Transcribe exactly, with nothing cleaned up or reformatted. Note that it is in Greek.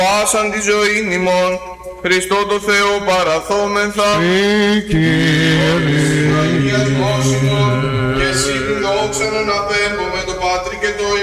πάσαν τη ζωή ημών, Χριστό το Θεό παραθόμεθα, και εσύ δόξα να απέμπω με το Πάτρι και το